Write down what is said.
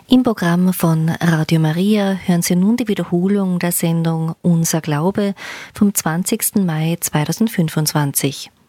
Im Programm von Radio Maria hören Sie nun die Wiederholung der Sendung Unser Glaube vom 20. Mai 2025.